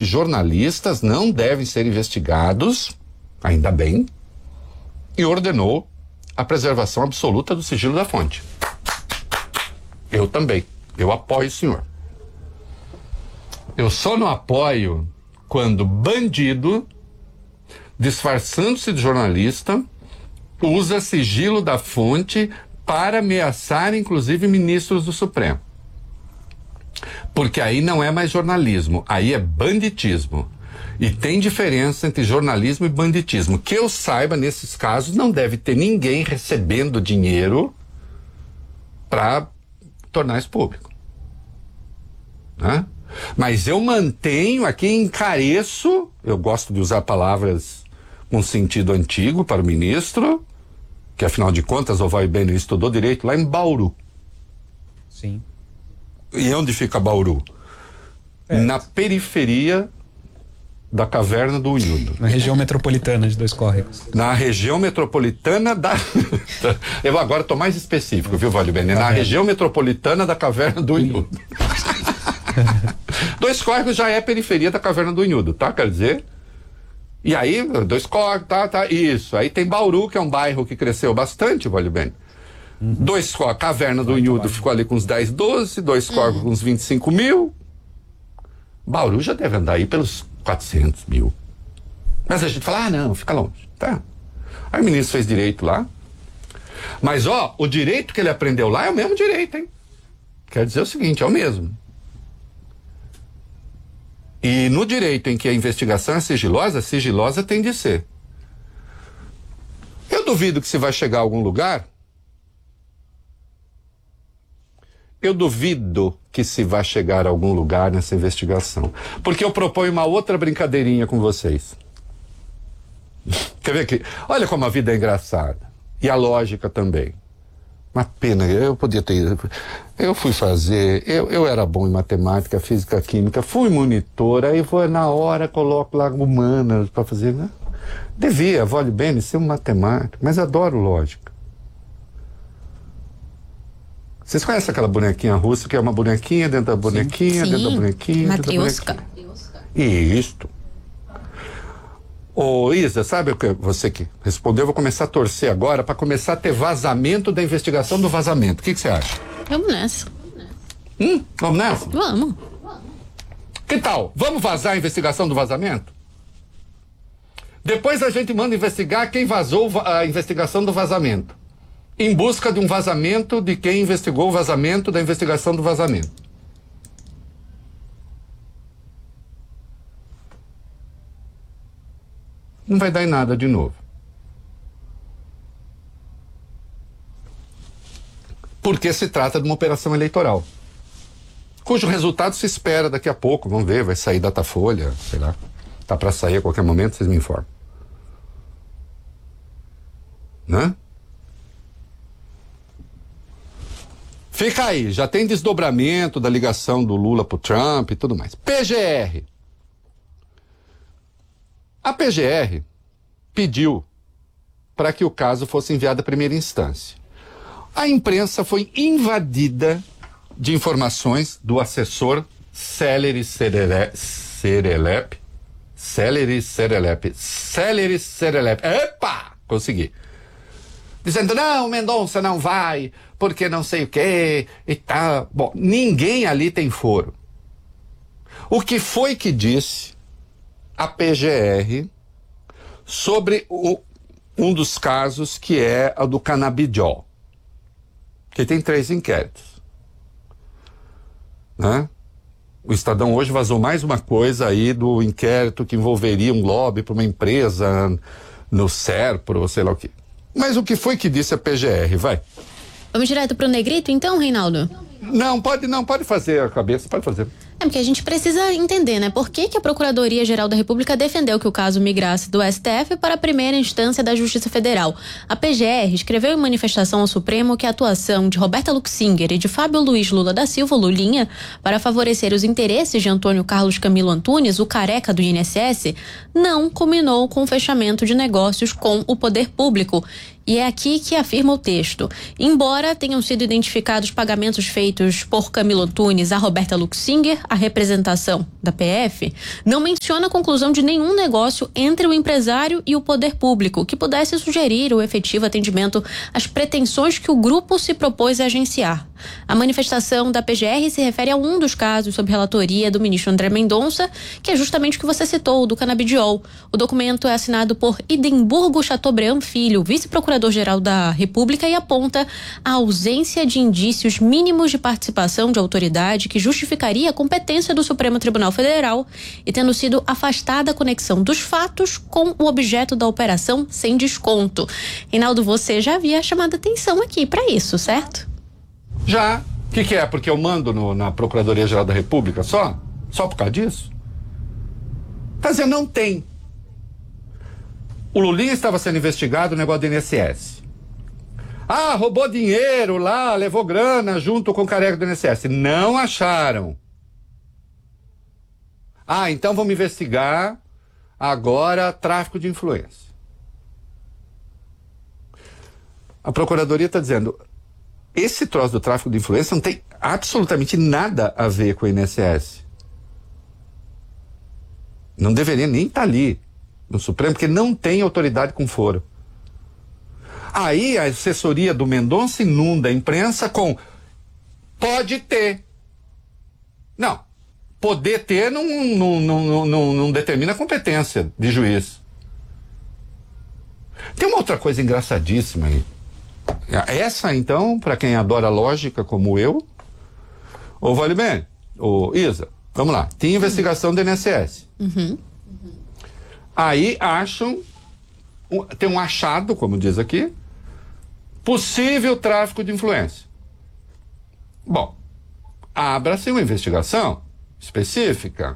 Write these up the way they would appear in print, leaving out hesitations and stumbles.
jornalistas não devem ser investigados, ainda bem, e ordenou a preservação absoluta do sigilo da fonte. Eu também. Eu apoio o senhor. Eu só não apoio quando bandido, disfarçando-se de jornalista, usa sigilo da fonte para ameaçar, inclusive, ministros do Supremo. Porque aí não é mais jornalismo, aí é banditismo. E tem diferença entre jornalismo e banditismo. Que eu saiba, nesses casos, não deve ter ninguém recebendo dinheiro para tornar isso público. Né? Mas eu mantenho aqui, encareço, eu gosto de usar palavras com sentido antigo para o ministro, que afinal de contas o Vai Bene estudou direito lá em Bauru. Sim. E onde fica Bauru? Na periferia da Caverna do Unhudo. Na região metropolitana de Dois Córregos. Na região metropolitana da... Eu agora estou mais específico, viu, Vale Bene? Na região metropolitana da Caverna do Unhudo. Dois Córregos já é periferia da Caverna do Unhudo, tá? Quer dizer... E aí, Dois Córregos, tá, isso. Aí tem Bauru, que é um bairro que cresceu bastante, Vale Bene. Dois Córregos, Caverna do Unhudo ficou ali com uns 10, 12, Dois Córregos com uns 25 mil. Bauru já deve andar aí pelos 400 mil. Mas a gente fala, não, fica longe, tá? Aí o ministro fez direito lá. Mas, o direito que ele aprendeu lá é o mesmo direito, hein? Quer dizer o seguinte, é o mesmo. E no direito em que a investigação é sigilosa, sigilosa tem de ser. Eu duvido que se vai chegar a algum lugar. Eu duvido que se vai chegar a algum lugar nessa investigação. Porque eu proponho uma outra brincadeirinha com vocês. Quer ver aqui? Olha como a vida é engraçada. E a lógica também. Uma pena, eu podia ter... Eu fui fazer... Eu era bom em matemática, física, química, fui monitor, aí vou na hora, coloco lá humanas para fazer... Né? Devia, Vale Bene, ser um matemático, mas adoro lógica. Vocês conhecem aquela bonequinha russa, que é uma bonequinha dentro da bonequinha, sim. dentro da bonequinha, Matrioska. dentro da bonequinha? Isto. Ô, Isa, sabe o que você que respondeu? Eu vou começar a torcer agora para começar a ter vazamento da investigação do vazamento. O que você acha? Vamos nessa. Vamos nessa? Vamos. Que tal? Vamos vazar a investigação do vazamento? Depois a gente manda investigar quem vazou a investigação do vazamento. Em busca de um vazamento de quem investigou o vazamento da investigação do vazamento. Não vai dar em nada de novo. Porque se trata de uma operação eleitoral, cujo resultado se espera daqui a pouco. Vamos ver, vai sair Datafolha, sei lá. Tá para sair a qualquer momento, vocês me informam. Né? Fica aí, já tem desdobramento da ligação do Lula pro Trump e tudo mais. PGR. A PGR pediu para que o caso fosse enviado à primeira instância. A imprensa foi invadida de informações do assessor Celeri Serelep. Epa! Consegui. Dizendo, não, Mendonça não vai, porque não sei o quê e tal. Bom, ninguém ali tem foro. O que foi que disse a PGR sobre um dos casos que é a do canabidiol, que tem 3 inquéritos, né? O Estadão hoje vazou mais uma coisa aí do inquérito que envolveria um lobby para uma empresa no Serpro, sei lá o quê. Mas o que foi que disse a PGR, vai? Vamos direto pro Negrito então, Reinaldo? Não, pode fazer a cabeça, pode fazer. É porque a gente precisa entender, né? Por que a Procuradoria-Geral da República defendeu que o caso migrasse do STF para a primeira instância da Justiça Federal. A PGR escreveu em manifestação ao Supremo que a atuação de Roberta Luxinger e de Fábio Luiz Lula da Silva, Lulinha, para favorecer os interesses de Antônio Carlos Camilo Antunes, o careca do INSS, não culminou com o fechamento de negócios com o poder público. E é aqui que afirma o texto. Embora tenham sido identificados pagamentos feitos por Camilo Antunes a Roberta Luxinger, a representação da PF, não menciona a conclusão de nenhum negócio entre o empresário e o poder público que pudesse sugerir o efetivo atendimento às pretensões que o grupo se propôs a agenciar. A manifestação da PGR se refere a um dos casos sob relatoria do ministro André Mendonça, que é justamente o que você citou, do canabidiol. O documento é assinado por Edimburgo Chateaubriand Filho, vice-procurador-geral da República, e aponta a ausência de indícios mínimos de participação de autoridade que justificaria a competência do Supremo Tribunal Federal e tendo sido afastada a conexão dos fatos com o objeto da operação sem desconto. Reinaldo, você já havia chamado atenção aqui para isso, certo? Já. O que é? Porque eu mando na Procuradoria-Geral da República só? Só por causa disso? Quer dizer, não tem. O Lulinha estava sendo investigado no negócio do INSS. Ah, roubou dinheiro lá, levou grana junto com o careca do INSS. Não acharam. Ah, então vamos investigar agora tráfico de influência. A Procuradoria está dizendo, esse troço do tráfico de influência não tem absolutamente nada a ver com o INSS. Não deveria nem estar ali no Supremo, porque não tem autoridade com foro. Aí a assessoria do Mendonça inunda a imprensa com pode ter. Não. Poder ter não determina a competência de juiz. Tem uma outra coisa engraçadíssima aí. Essa, então, para quem adora lógica como eu, ô vale bem, ô Isa, vamos lá, tem investigação do INSS. Aí acham, tem um achado, como diz aqui, possível tráfico de influência. Bom, abra-se uma investigação específica.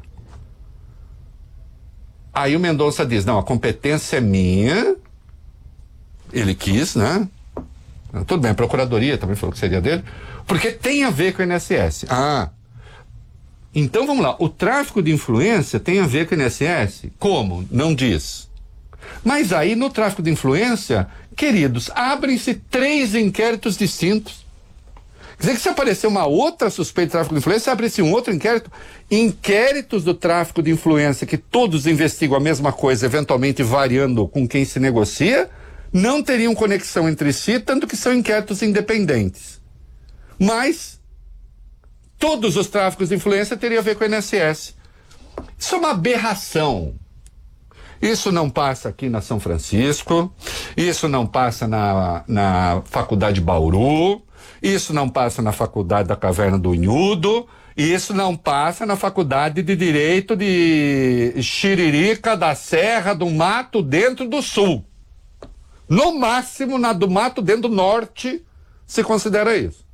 Aí o Mendonça diz, não, a competência é minha, ele quis, né? Tudo bem, a Procuradoria também falou que seria dele, porque tem a ver com o INSS. Ah, então vamos lá, o tráfico de influência tem a ver com o INSS? Como? Não diz. Mas aí no tráfico de influência, queridos, abrem-se 3 inquéritos distintos. Quer dizer que se aparecer uma outra suspeita de tráfico de influência, abre-se um outro inquérito. Inquéritos do tráfico de influência, que todos investigam a mesma coisa, eventualmente variando com quem se negocia, não teriam conexão entre si, tanto que são inquéritos independentes. Mas todos os tráficos de influência teriam a ver com o INSS. Isso é uma aberração. Isso não passa aqui na São Francisco, isso não passa na Faculdade Bauru, isso não passa na Faculdade da Caverna do Unhudo, isso não passa na Faculdade de Direito de Xiririca da Serra do Mato Dentro do Sul. No máximo, na do Mato Dentro do Norte, se considera isso.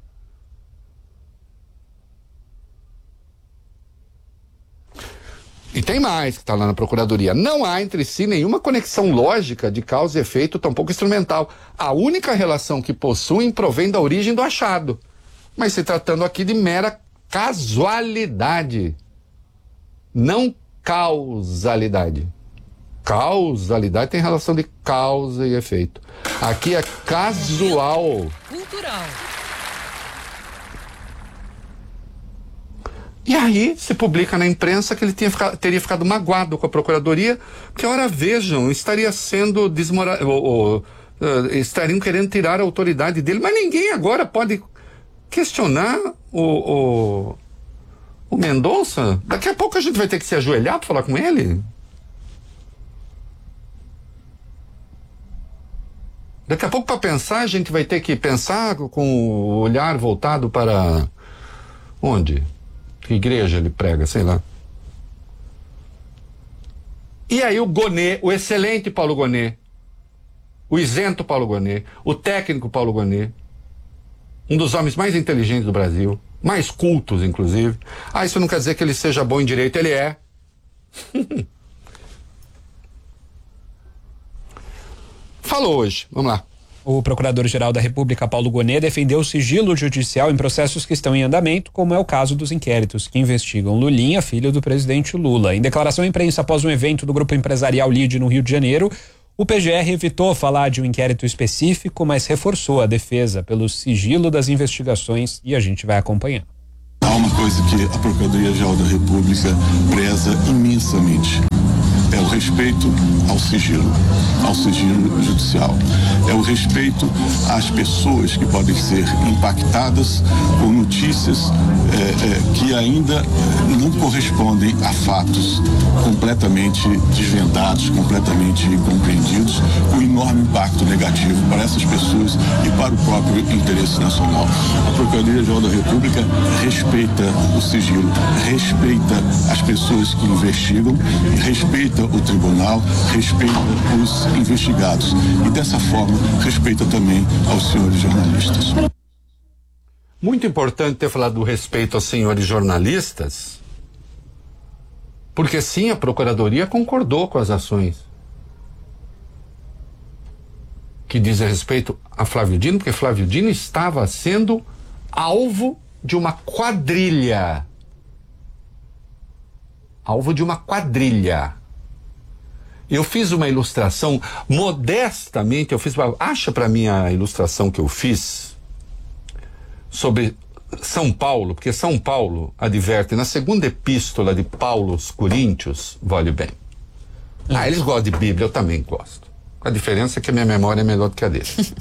E tem mais que está lá na Procuradoria. Não há entre si nenhuma conexão lógica de causa e efeito, tampouco instrumental. A única relação que possuem provém da origem do achado. Mas se tratando aqui de mera casualidade, não causalidade. Causalidade tem relação de causa e efeito. Aqui é casual. Cultural. E aí se publica na imprensa que ele teria ficado magoado com a Procuradoria, porque, ora, vejam, estaria sendo estariam querendo tirar a autoridade dele, mas ninguém agora pode questionar o Mendonça. Daqui a pouco a gente vai ter que se ajoelhar para falar com ele. Daqui a pouco, para pensar, a gente vai ter que pensar com o olhar voltado para onde? Que igreja ele prega, sei lá. E aí o Gonet, o excelente Paulo Gonet, o isento Paulo Gonet, o técnico Paulo Gonet, um dos homens mais inteligentes do Brasil, mais cultos, inclusive. Ah, isso não quer dizer que ele seja bom em direito, ele é. Falou hoje, vamos lá. O Procurador-Geral da República, Paulo Gonet, defendeu o sigilo judicial em processos que estão em andamento, como é o caso dos inquéritos que investigam Lulinha, filho do presidente Lula. Em declaração à imprensa após um evento do grupo empresarial Lide no Rio de Janeiro, O PGR evitou falar de um inquérito específico, mas reforçou a defesa pelo sigilo das investigações e a gente vai acompanhando. Há uma coisa que a Procuradoria-Geral da República preza imensamente. É o respeito ao sigilo judicial. É o respeito às pessoas que podem ser impactadas com notícias que ainda não correspondem a fatos completamente desvendados, completamente compreendidos, com enorme impacto negativo para essas pessoas e para o próprio interesse nacional. A Procuradoria-Geral da República respeita o sigilo, respeita as pessoas que investigam, respeita o tribunal, respeita os investigados e dessa forma respeita também aos senhores jornalistas. Muito importante ter falado do respeito aos senhores jornalistas, porque sim, a Procuradoria concordou com as ações que dizem respeito a Flávio Dino, porque Flávio Dino estava sendo alvo de uma quadrilha. Alvo de uma quadrilha. Eu fiz uma ilustração, modestamente, acha para mim a ilustração que eu fiz sobre São Paulo, porque São Paulo adverte na segunda epístola de Paulo aos Coríntios, olhe bem. Eles gostam de Bíblia, eu também gosto. A diferença é que a minha memória é melhor do que a deles.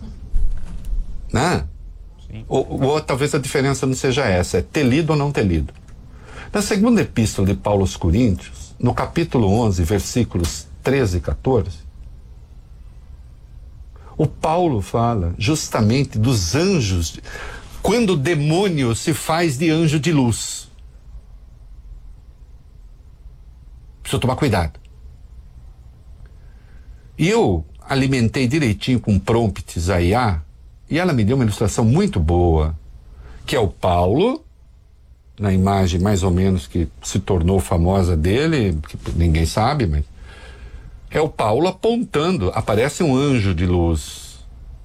Né? Ou talvez a diferença não seja essa, é ter lido ou não ter lido. Na segunda epístola de Paulo aos Coríntios, no capítulo 11, versículos 13 e 14, o Paulo fala justamente dos anjos, quando o demônio se faz de anjo de luz. Precisa tomar cuidado. E eu alimentei direitinho com prompts a IA, e ela me deu uma ilustração muito boa, que é o Paulo, na imagem mais ou menos que se tornou famosa dele, que ninguém sabe, mas é o Paulo apontando, aparece um anjo de luz.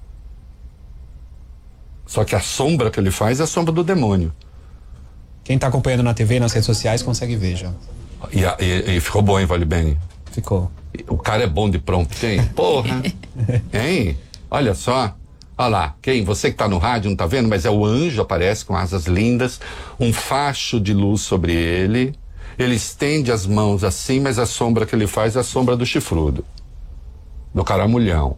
Só que a sombra que ele faz é a sombra do demônio. Quem está acompanhando na TV e nas redes sociais consegue ver já. E ficou bom, hein, Vale Bem? Ficou. O cara é bom de prompt, hein? Porra! Hein? Olha só. Olha lá, você que está no rádio não está vendo, mas é o anjo, aparece com asas lindas, um facho de luz sobre ele, ele estende as mãos assim, mas a sombra que ele faz é a sombra do chifrudo, do caramulhão.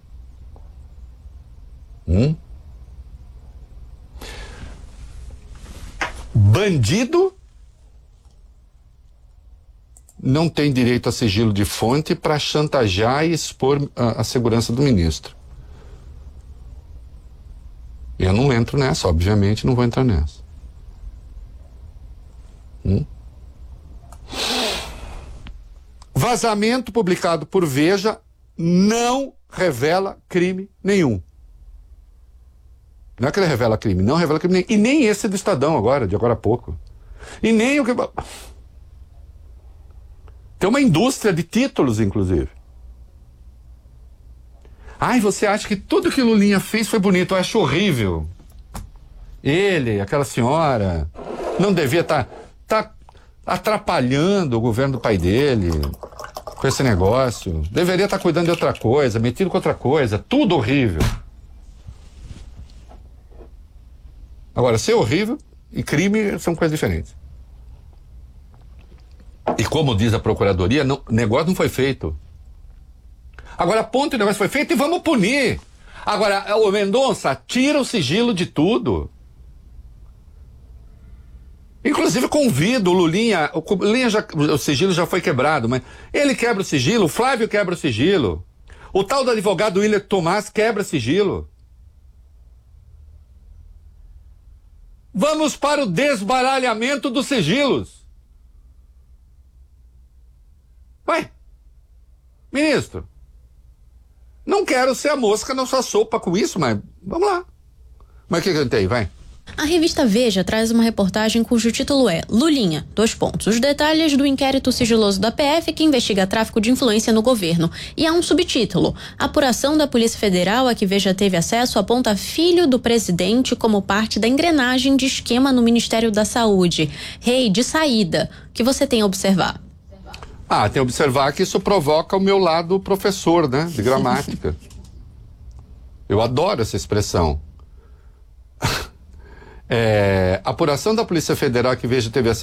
Bandido não tem direito a sigilo de fonte para chantagear e expor a segurança do ministro. Eu não entro nessa, obviamente não vou entrar nessa. Vazamento publicado por Veja não revela crime nenhum. Não é que ele revela crime, não revela crime nenhum. E nem esse do Estadão agora, de agora a pouco. E nem o que... Tem uma indústria de títulos, inclusive. Você acha que tudo que Lulinha fez foi bonito? Eu acho horrível. Ele, aquela senhora, não devia estar atrapalhando o governo do pai dele com esse negócio. Deveria estar cuidando de outra coisa, metido com outra coisa. Tudo horrível. Agora, ser horrível e crime são coisas diferentes. E como diz a Procuradoria, o negócio não foi feito. Agora aponta o negócio foi feito e vamos punir. Agora, o Mendonça tira o sigilo de tudo. Inclusive convido o Lulinha, o sigilo já foi quebrado, mas ele quebra o sigilo, o Flávio quebra o sigilo. O tal do advogado William Tomás quebra o sigilo. Vamos para o desbaralhamento dos sigilos. Ministro, não quero ser a mosca na sua sopa com isso, mas vamos lá. Mas o que eu tenho? Vai. A revista Veja traz uma reportagem cujo título é Lulinha, : os detalhes do inquérito sigiloso da PF que investiga tráfico de influência no governo. E há um subtítulo: apuração da Polícia Federal a que Veja teve acesso aponta filho do presidente como parte da engrenagem de esquema no Ministério da Saúde. De saída, o que você tem a observar? Tem que observar que isso provoca o meu lado professor, né? De gramática. Eu adoro essa expressão. Apuração da Polícia Federal que veja TV.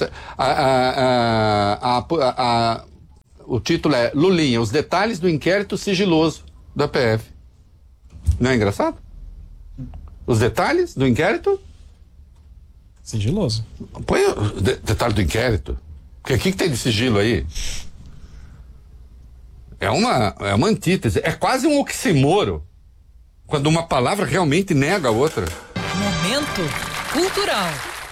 O título é Lulinha, os detalhes do inquérito sigiloso da PF. Não é engraçado? Os detalhes do inquérito? Sigiloso. Põe o detalhe do inquérito. Porque o que tem de sigilo aí? É uma antítese. É quase um oxímoro. Quando uma palavra realmente nega a outra. Momento cultural.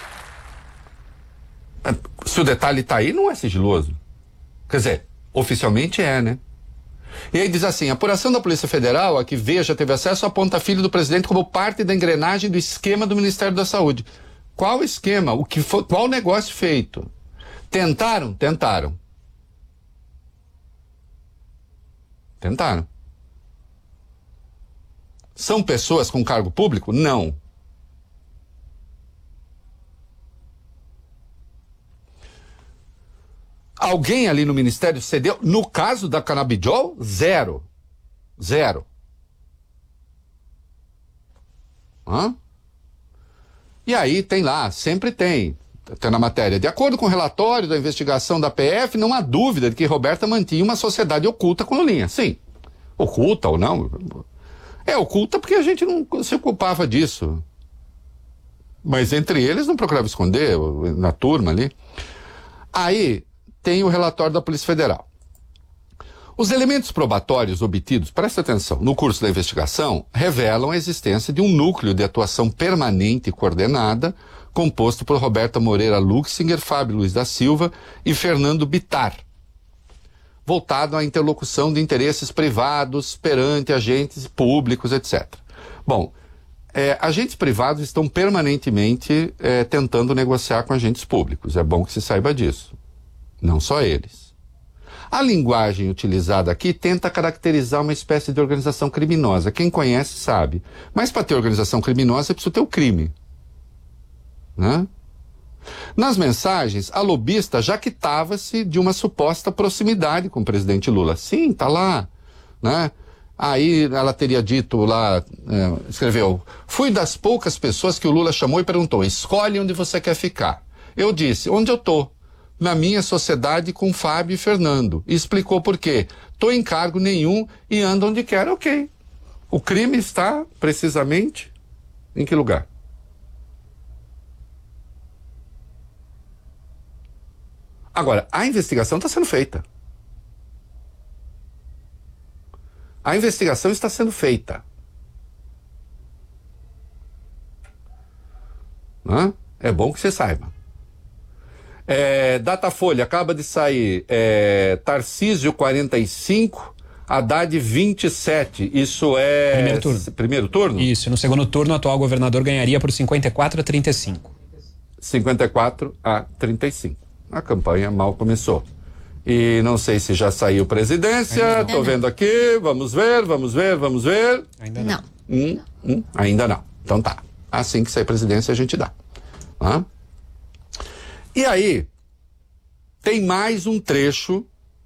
Se o detalhe tá aí, não é sigiloso. Quer dizer, oficialmente é, né? E aí diz assim, a apuração da Polícia Federal, a que Veja teve acesso, aponta filho do presidente como parte da engrenagem do esquema do Ministério da Saúde. Qual esquema? Qual negócio feito? Tentaram? Tentaram. São pessoas com cargo público? Não. Alguém ali no Ministério cedeu? No caso da Canabidiol, zero. E aí tem lá, sempre tem na matéria. De acordo com o relatório da investigação da PF, não há dúvida de que Roberta mantinha uma sociedade oculta com Lulinha. Sim. Oculta ou não? É oculta porque a gente não se ocupava disso. Mas entre eles não procurava esconder, na turma ali. Aí tem o relatório da Polícia Federal. Os elementos probatórios obtidos, presta atenção, no curso da investigação, revelam a existência de um núcleo de atuação permanente e coordenada, composto por Roberta Moreira Luxinger, Fábio Luiz da Silva e Fernando Bittar, voltado à interlocução de interesses privados perante agentes públicos, etc. Bom, agentes privados estão permanentemente tentando negociar com agentes públicos, é bom que se saiba disso. Não só eles. A linguagem utilizada aqui tenta caracterizar uma espécie de organização criminosa. Quem conhece sabe. Mas para ter organização criminosa é preciso ter o crime. Né? Nas mensagens, a lobista jactava-se de uma suposta proximidade com o presidente Lula. Sim, tá lá. Né? Aí ela teria dito lá, escreveu, fui das poucas pessoas que o Lula chamou e perguntou, escolhe onde você quer ficar. Eu disse, onde eu tô? Na minha sociedade com Fábio e Fernando. E explicou por quê. Tô em cargo nenhum e ando onde quer, ok. O crime está, precisamente, em que lugar? Agora, a investigação está sendo feita. A investigação está sendo feita. É bom que você saiba. Datafolha, acaba de sair Tarcísio 45, Haddad 27. Isso é... Primeiro turno. Primeiro turno? Isso, no segundo turno o atual governador ganharia por 54 a 35. 54 a 35. A campanha mal começou. E não sei se já saiu presidência, tô vendo aqui, vamos ver. Ainda não. Ainda não. Então tá. Assim que sair presidência a gente dá. E aí, tem mais um trecho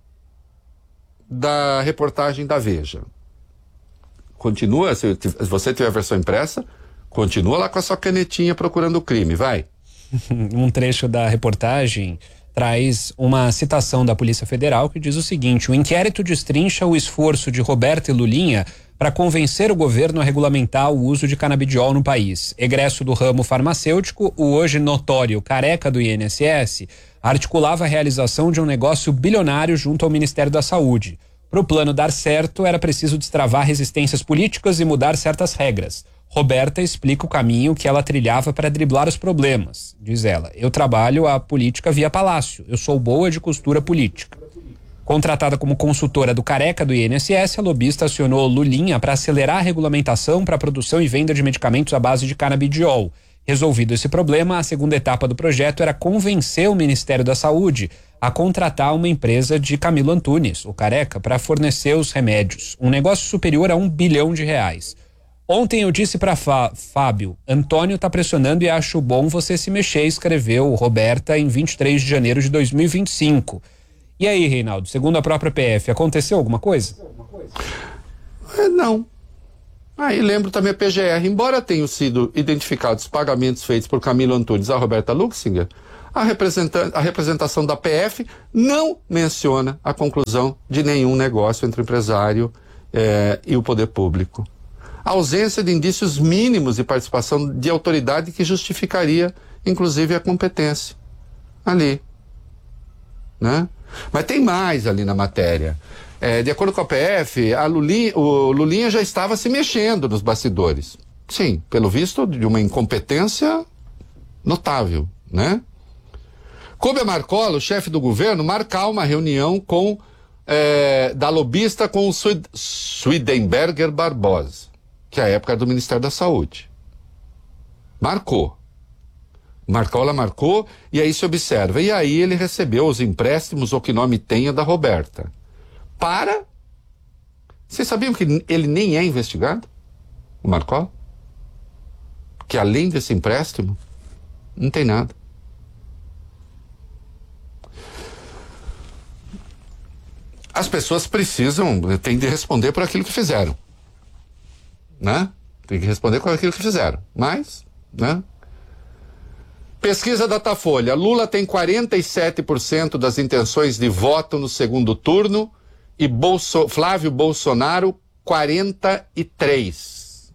da reportagem da Veja. Continua, se você tiver a versão impressa, continua lá com a sua canetinha procurando o crime, vai. Um trecho da reportagem traz uma citação da Polícia Federal que diz o seguinte: o inquérito destrincha o esforço de Roberta e Lulinha para convencer o governo a regulamentar o uso de canabidiol no país. Egresso do ramo farmacêutico, o hoje notório careca do INSS articulava a realização de um negócio bilionário junto ao Ministério da Saúde. Para o plano dar certo, era preciso destravar resistências políticas e mudar certas regras. Roberta explica o caminho que ela trilhava para driblar os problemas. Diz ela, eu trabalho a política via palácio, eu sou boa de costura política. Contratada como consultora do careca do INSS, a lobista acionou Lulinha para acelerar a regulamentação para a produção e venda de medicamentos à base de canabidiol. Resolvido esse problema, a segunda etapa do projeto era convencer o Ministério da Saúde a contratar uma empresa de Camilo Antunes, o careca, para fornecer os remédios. Um negócio superior a R$1 bilhão. Ontem eu disse para Fábio, Antônio tá pressionando e acho bom você se mexer, escreveu Roberta em 23 de janeiro de 2025. E aí, Reinaldo, segundo a própria PF, aconteceu alguma coisa? Não. Aí lembro também a PGR, embora tenham sido identificados pagamentos feitos por Camilo Antunes a Roberta Luxinger, a representação da PF não menciona a conclusão de nenhum negócio entre o empresário e o poder público. A ausência de indícios mínimos de participação de autoridade que justificaria, inclusive, a competência ali, né? Mas tem mais ali na matéria. De acordo com a PF, o Lulinha já estava se mexendo nos bastidores. Sim, pelo visto, de uma incompetência notável, né? Coube a Marcola, o chefe do governo, marcar uma reunião da lobista com o Swedenberger Barbosa, que à época era do Ministério da Saúde. Marcou. Marcola marcou, e aí se observa. E aí ele recebeu os empréstimos, ou que nome tenha, da Roberta. Vocês sabiam que ele nem é investigado? O Marcola? Que além desse empréstimo, não tem nada. As pessoas têm de responder por aquilo que fizeram, né? Tem que responder por aquilo que fizeram, mas, né? Pesquisa Datafolha, Lula tem 47% das intenções de voto no segundo turno e Flávio Bolsonaro 43.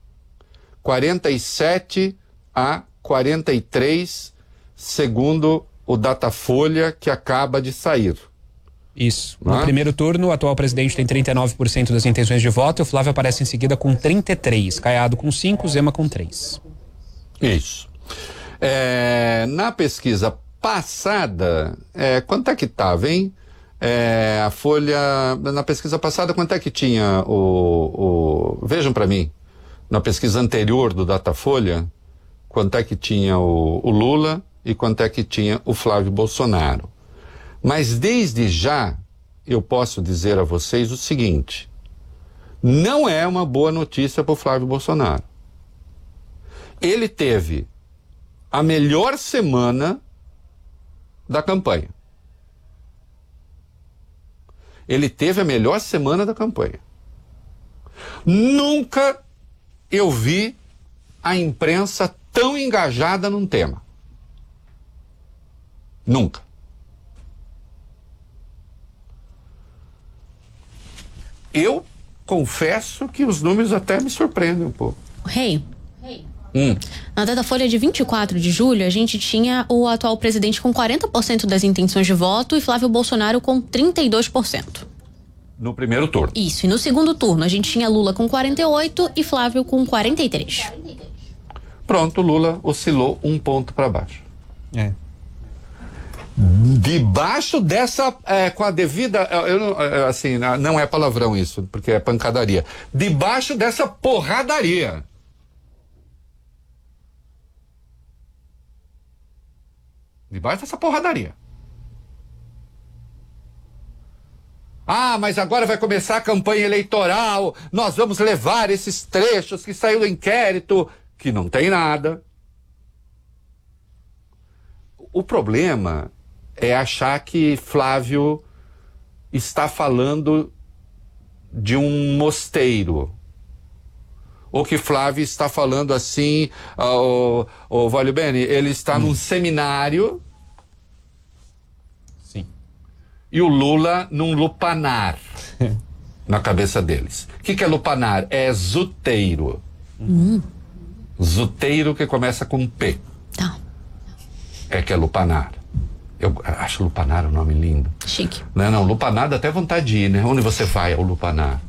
47 a 43, segundo o Datafolha, que acaba de sair. Isso. No primeiro turno, o atual presidente tem 39% das intenções de voto e o Flávio aparece em seguida com 33%. Caiado com 5%, Zema com 3%. Isso. Na pesquisa passada, quanto é que estava, hein? A Folha, na pesquisa passada, quanto é que tinha vejam para mim, na pesquisa anterior do Datafolha, quanto é que tinha o Lula e quanto é que tinha o Flávio Bolsonaro. Mas desde já, eu posso dizer a vocês o seguinte: não é uma boa notícia para o Flávio Bolsonaro. Ele teve a melhor semana da campanha. Ele teve a melhor semana da campanha. Nunca eu vi a imprensa tão engajada num tema. Nunca. Eu confesso que os números até me surpreendem um pouco. Rei. Na Datafolha de 24 de julho, a gente tinha o atual presidente com 40% das intenções de voto e Flávio Bolsonaro com 32%. No primeiro turno. Isso, e no segundo turno a gente tinha Lula com 48% e Flávio com 43%. Pronto, Lula oscilou um ponto para baixo. Debaixo dessa, com a devida, assim, não é palavrão isso, porque é pancadaria. Debaixo dessa porradaria. Debaixo dessa porradaria. Mas agora vai começar a campanha eleitoral, nós vamos levar esses trechos que saiu do inquérito, que não tem nada. O problema é achar que Flávio está falando de um mosteiro. Ou que Flávio está falando assim, o Valio Bene, ele está num seminário. Sim. E o Lula num lupanar na cabeça deles. O que é lupanar? É zuteiro. Zuteiro que começa com P. Tá. Que é lupanar. Eu acho lupanar um nome lindo. Chique. Não, lupanar dá até vontade de ir, né? Onde você vai ao lupanar?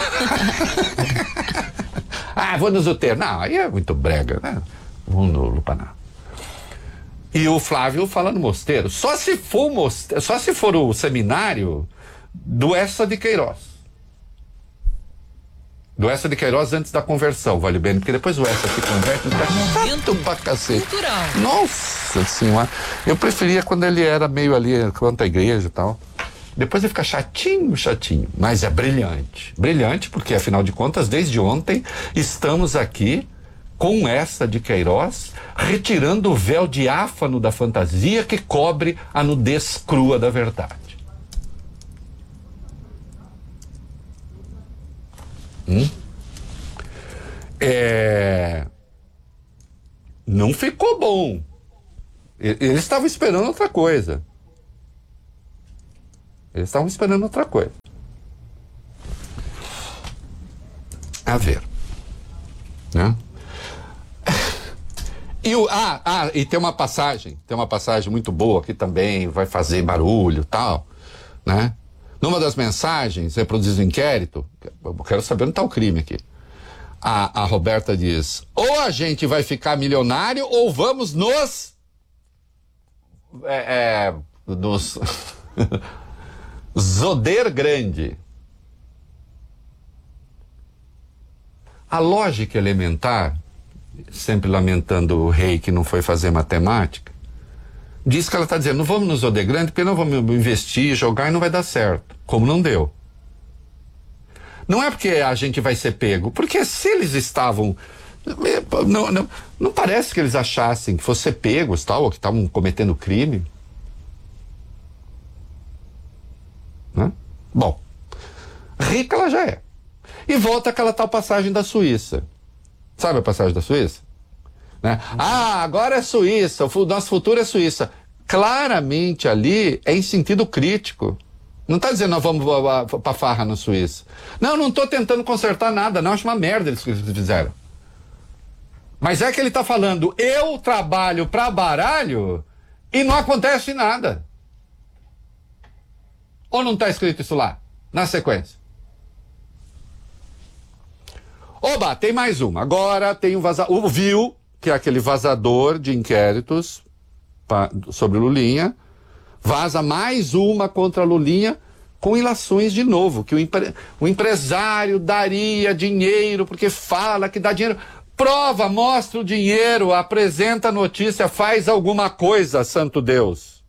Vou no zuteiro. Não, aí é muito brega, né? Vou no lupanar. E o Flávio fala no mosteiro. Só se for o seminário do Essa de Queiroz. Do Essa de Queiroz antes da conversão, vale bem, porque depois o Essa se converte, tanto pra cacete. Cultural. Nossa senhora. Eu preferia quando ele era meio ali quanto à igreja e tal. Depois ele fica chatinho, mas é brilhante. Brilhante porque, afinal de contas, desde ontem estamos aqui com Essa de Queiroz, retirando o véu diáfano da fantasia que cobre a nudez crua da verdade. Não ficou bom. Eles estavam esperando outra coisa. A ver. Né? E tem uma passagem muito boa que também vai fazer barulho e tal, né? Numa das mensagens, reproduz o inquérito, eu quero saber onde está o crime aqui. A Roberta diz: ou a gente vai ficar milionário ou vamos nos zoder grande. A lógica elementar, sempre lamentando o rei que não foi fazer matemática, diz que ela está dizendo: não vamos nos zoder grande porque não vamos investir, jogar e não vai dar certo, como não deu. Não é porque a gente vai ser pego, porque se eles estavam... Não parece que eles achassem que fossem pegos, tal, ou que estavam cometendo crime. Né? Bom, rica ela já é. E volta aquela tal passagem da Suíça. Sabe a passagem da Suíça? Né? Agora é Suíça, o nosso futuro é Suíça. Claramente ali é em sentido crítico. Não está dizendo nós vamos para farra na Suíça. Não estou tentando consertar nada, não. Acho uma merda eles que fizeram. Mas é que ele está falando: eu trabalho para baralho e não acontece nada. Ou não está escrito isso lá, na sequência? Oba, tem mais uma. Agora tem o VIL, que é aquele vazador de inquéritos sobre Lulinha, vaza mais uma contra Lulinha com ilações de novo, que o empresário daria dinheiro porque fala que dá dinheiro. Prova, mostra o dinheiro, apresenta a notícia, faz alguma coisa, santo Deus.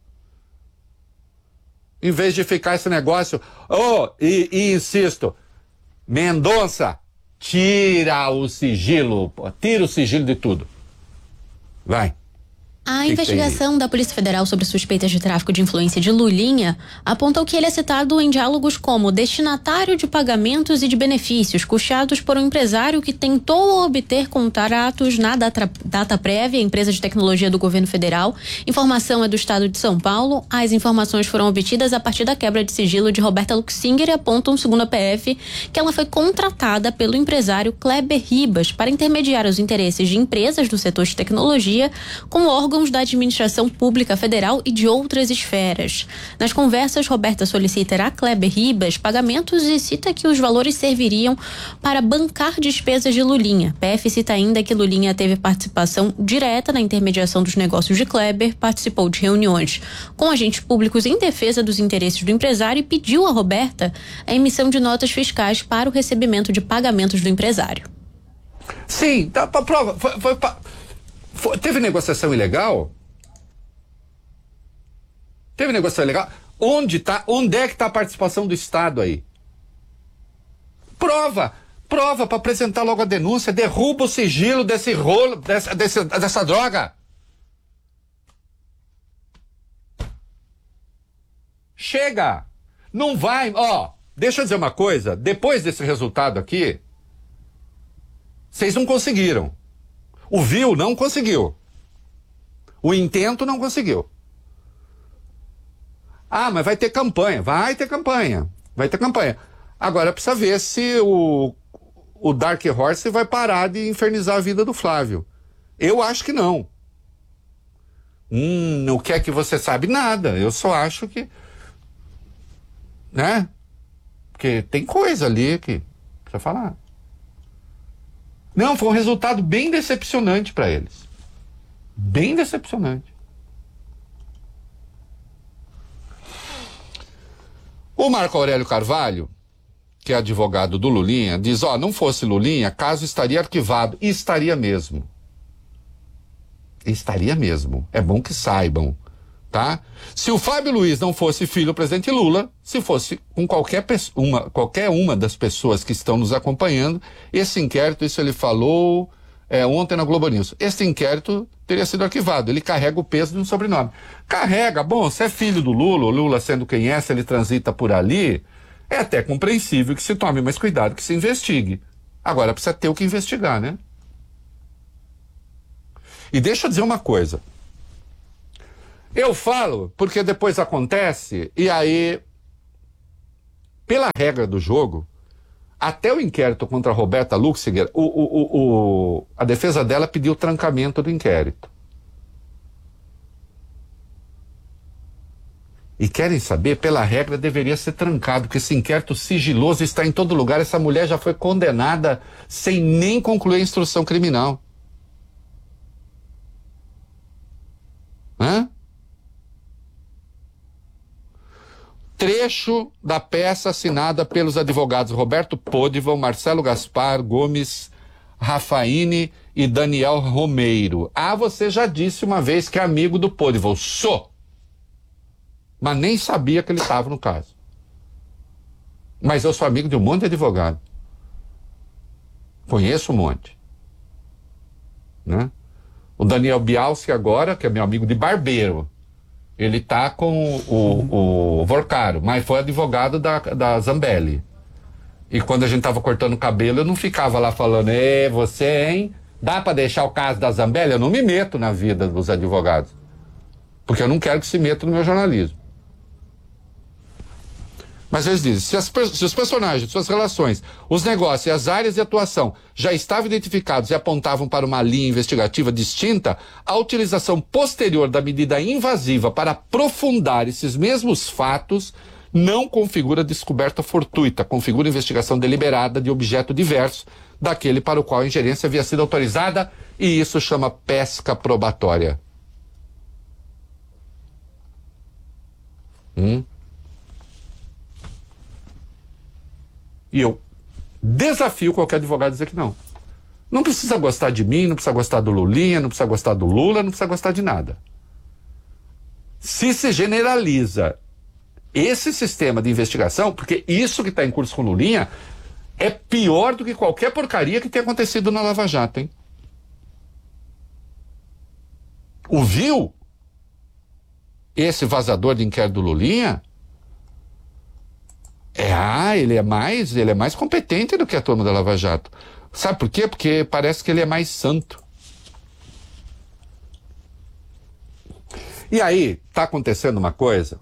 Em vez de ficar esse negócio... E insisto, Mendonça, tira o sigilo de tudo. Vai. A investigação da Polícia Federal sobre suspeitas de tráfico de influência de Lulinha apontou que ele é citado em diálogos como destinatário de pagamentos e de benefícios custeados por um empresário que tentou obter contratos na data prévia, empresa de tecnologia do governo federal. Informação é do estado de São Paulo. As informações foram obtidas a partir da quebra de sigilo de Roberta Luxinger e apontam, segundo a PF, que ela foi contratada pelo empresário Kleber Ribas para intermediar os interesses de empresas do setor de tecnologia com órgãos da administração pública federal e de outras esferas. Nas conversas, Roberta solicita a Kleber Ribas pagamentos e cita que os valores serviriam para bancar despesas de Lulinha. PF cita ainda que Lulinha teve participação direta na intermediação dos negócios de Kleber, participou de reuniões com agentes públicos em defesa dos interesses do empresário e pediu a Roberta a emissão de notas fiscais para o recebimento de pagamentos do empresário. Sim, dá pra prova. Teve negociação ilegal? Onde é que está a participação do Estado aí? Prova para apresentar logo a denúncia, derruba o sigilo desse rolo, dessa droga. Chega! Não vai, deixa eu dizer uma coisa, depois desse resultado aqui, vocês não conseguiram. O VIL não conseguiu. O intento não conseguiu. Mas vai ter campanha. Vai ter campanha. Agora precisa ver se o Dark Horse vai parar de infernizar a vida do Flávio. Eu acho que não. O que é que você sabe? Nada. Eu só acho que... Né? Porque tem coisa ali que precisa falar. Não, foi um resultado bem decepcionante para eles. Bem decepcionante. O Marco Aurélio Carvalho, que é advogado do Lulinha, diz: não fosse Lulinha, caso estaria arquivado. E estaria mesmo. É bom que saibam, tá? Se o Fábio Luiz não fosse filho do presidente Lula, se fosse com qualquer uma das pessoas que estão nos acompanhando, esse inquérito, isso ele falou ontem na Globo News, esse inquérito teria sido arquivado. Ele carrega o peso de um sobrenome. Se é filho do Lula, o Lula sendo quem é, se ele transita por ali, é até compreensível que se tome mais cuidado, que se investigue, Agora precisa ter o que investigar, né? E deixa eu dizer uma coisa. Eu falo porque depois acontece e aí, pela regra do jogo, até o inquérito contra a Roberta Luxinger, a defesa dela pediu o trancamento do inquérito. E querem saber, pela regra deveria ser trancado, porque esse inquérito sigiloso está em todo lugar. Essa mulher já foi condenada sem nem concluir a instrução criminal. Hã? Trecho da peça assinada pelos advogados Roberto Podival, Marcelo Gaspar Gomes, Rafaine e Daniel Romeiro. Ah, você já disse uma vez que é amigo do Podival. Sou! Mas nem sabia que ele estava no caso. Mas eu sou amigo de um monte de advogado. Conheço um monte. Né? O Daniel Bialski agora, que é meu amigo de barbeiro, ele tá com o Vorcaro, mas foi advogado da Zambelli. E quando a gente tava cortando o cabelo, eu não ficava lá falando, você, hein? Dá pra deixar o caso da Zambelli? Eu não me meto na vida dos advogados. Porque eu não quero que se meta no meu jornalismo. Mas eles dizem, se os personagens, suas relações, os negócios e as áreas de atuação já estavam identificados e apontavam para uma linha investigativa distinta, a utilização posterior da medida invasiva para aprofundar esses mesmos fatos não configura descoberta fortuita, configura investigação deliberada de objeto diverso daquele para o qual a ingerência havia sido autorizada, e isso chama pesca probatória. E eu desafio qualquer advogado a dizer que não. Não precisa gostar de mim, não precisa gostar do Lulinha, não precisa gostar do Lula, não precisa gostar de nada. Se generaliza esse sistema de investigação, porque isso que está em curso com o Lulinha é pior do que qualquer porcaria que tenha acontecido na Lava Jato, hein? Ouviu esse vazador de inquérito do Lulinha? Ele é mais competente do que a turma da Lava Jato. Sabe por quê? Porque parece que ele é mais santo. E aí, tá acontecendo uma coisa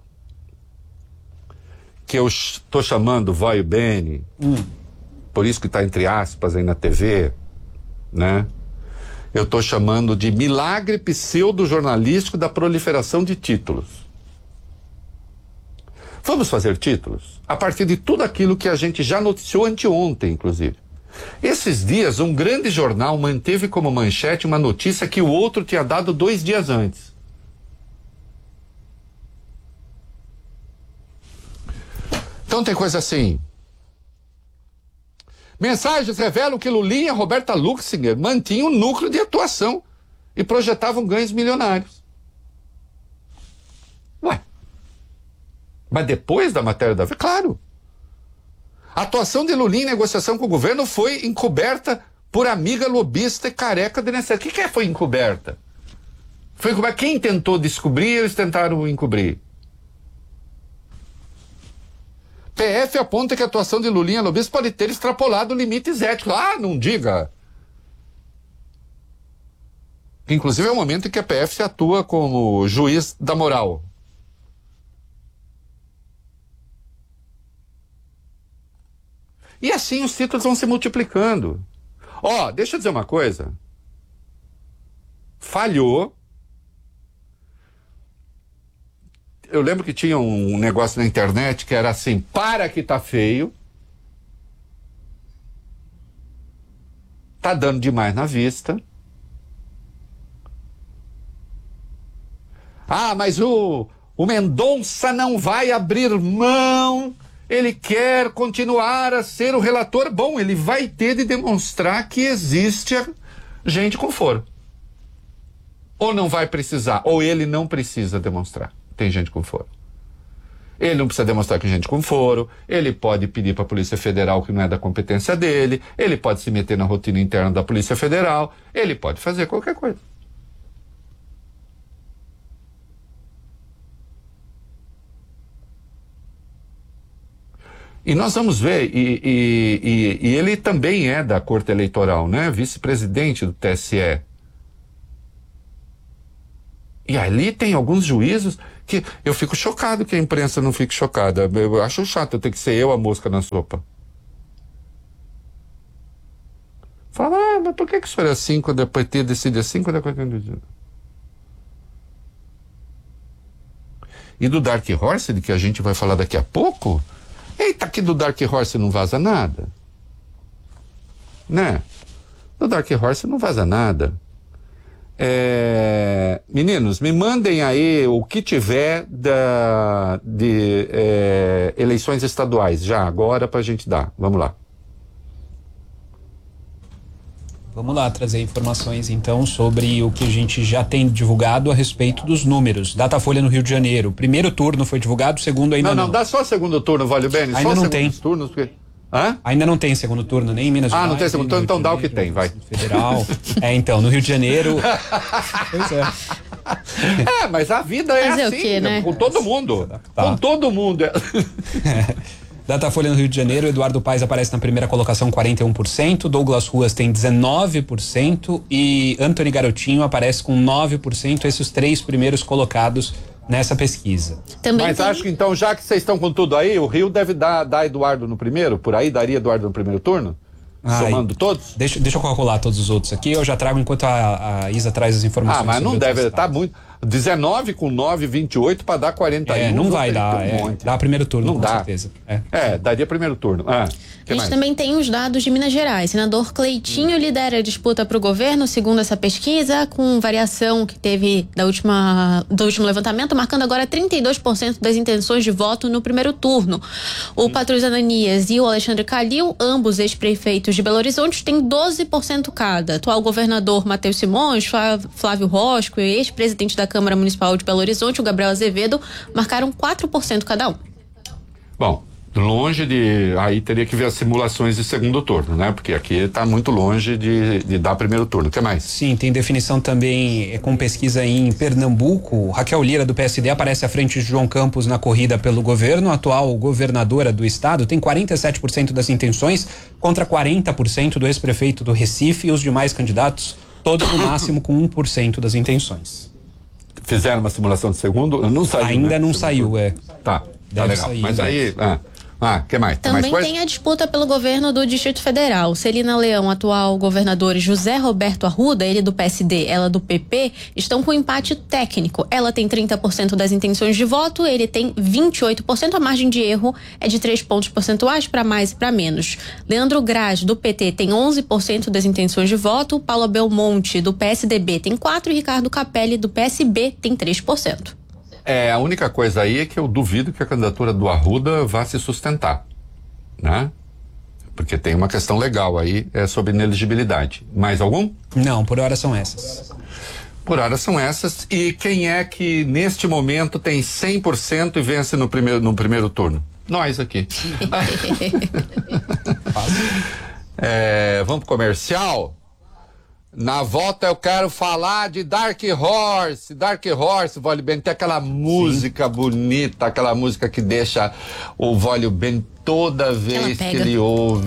que eu estou chamando vai bene, por isso que está entre aspas aí na TV, né? Eu estou chamando de milagre pseudo-jornalístico da proliferação de títulos. Vamos fazer títulos a partir de tudo aquilo que a gente já noticiou anteontem, inclusive. Esses dias, um grande jornal manteve como manchete uma notícia que o outro tinha dado 2 dias antes. Então tem coisa assim. Mensagens revelam que Lulinha e Roberta Luxinger mantinham um núcleo de atuação e projetavam ganhos milionários. Ué. Mas depois da matéria da... Claro. A atuação de Lulinha em negociação com o governo foi encoberta por amiga lobista e careca do INSS. O que foi encoberta? Foi encoberta. Quem tentou descobrir, eles tentaram encobrir. PF aponta que a atuação de Lulinha lobista pode ter extrapolado limites éticos. Ah, não diga! Inclusive é o momento em que a PF se atua como juiz da moral. E assim os títulos vão se multiplicando. Deixa eu dizer uma coisa. Falhou. Eu lembro que tinha um negócio na internet que era assim, para que tá feio. Tá dando demais na vista. Mas o Mendonça não vai abrir mão. Ele quer continuar a ser o relator. Bom, ele vai ter de demonstrar que existe gente com foro. Ou não vai precisar, ou ele não precisa demonstrar. Tem gente com foro. Ele não precisa demonstrar que tem gente com foro, ele pode pedir para a Polícia Federal que não é da competência dele, ele pode se meter na rotina interna da Polícia Federal, ele pode fazer qualquer coisa. E nós vamos ver, e ele também é da Corte Eleitoral, né? Vice-presidente do TSE. E ali tem alguns juízos que eu fico chocado que a imprensa não fique chocada. Eu acho chato eu ter que ser eu a mosca na sopa. Fala, mas por que o senhor é assim quando a PT decide assim quando a PT decide? E do Dark Horse, de que a gente vai falar daqui a pouco? Eita, aqui do Dark Horse não vaza nada. Né? Do Dark Horse não vaza nada. Meninos, me mandem aí o que tiver de eleições estaduais, já agora pra gente dar. Vamos lá. Vamos lá trazer informações então sobre o que a gente já tem divulgado a respeito dos números. Datafolha no Rio de Janeiro. Primeiro turno foi divulgado, segundo ainda não. Não, dá só segundo turno, Vale Bene. Ainda só não tem. Turnos, porque... Hã? Ainda não tem segundo turno, nem em Minas Gerais. Não tem segundo turno, então dá o que tem, vai. Federal. Então, no Rio de Janeiro. Pois é. Mas a vida é Fazer assim, o quê, né? Com todo mundo. Com todo mundo. Datafolha no Rio de Janeiro, Eduardo Paes aparece na primeira colocação, 41%, Douglas Ruas tem 19% e Antony Garotinho aparece com 9%, esses três primeiros colocados nessa pesquisa. Mas acho que então, já que vocês estão com tudo aí, o Rio deve dar Eduardo no primeiro, por aí daria Eduardo no primeiro turno? Somando todos? Deixa eu calcular todos os outros aqui, eu já trago enquanto a Isa traz as informações. Mas não deve, estar muito... 19 com 9, 28 para dar 41. Não vai dar, dá primeiro turno, não com dá. certeza. Daria primeiro turno. A gente também tem os dados de Minas Gerais. Senador Cleitinho lidera a disputa para o governo, segundo essa pesquisa, com variação que teve do último levantamento, marcando agora 32% das intenções de voto no primeiro turno. O Patrus Ananias e o Alexandre Calil, ambos ex-prefeitos de Belo Horizonte, têm 12% cada. Atual governador Matheus Simões, Flávio Rosco, ex-presidente da Câmara Municipal de Belo Horizonte, o Gabriel Azevedo, marcaram 4% cada um. Bom, longe de... Aí teria que ver as simulações de segundo turno, né? Porque aqui está muito longe de dar primeiro turno. O que mais? Sim, tem definição também com pesquisa em Pernambuco. Raquel Lira, do PSD, aparece à frente de João Campos na corrida pelo governo. A atual governadora do estado tem 47% das intenções contra 40% do ex-prefeito do Recife e os demais candidatos, todos no máximo com 1% das intenções. Fizeram uma simulação de segundo? Não saiu. Ainda não saiu, Tá legal. Sair, mas aí... que mais? Também tem a disputa pelo governo do Distrito Federal. Celina Leão, atual governador, e José Roberto Arruda, ele do PSD, ela do PP, estão com empate técnico. Ela tem 30% das intenções de voto, ele tem 28%. A margem de erro é de 3 pontos percentuais para mais e para menos. Leandro Graz, do PT, tem 11% das intenções de voto. Paula Belmonte, do PSDB, tem 4%. E Ricardo Capelli, do PSB, tem 3%. A única coisa aí é que eu duvido que a candidatura do Arruda vá se sustentar, né? Porque tem uma questão legal aí sobre inelegibilidade. Mais algum? Não, por hora são essas. Por hora são essas. E quem é que neste momento tem 100% e vence no primeiro turno? Nós aqui. Vamos pro comercial? Na volta eu quero falar de Dark Horse. Dark Horse, Vale Bene, tem aquela música bonita, aquela música que deixa o Vale Bene toda vez que ele ouve.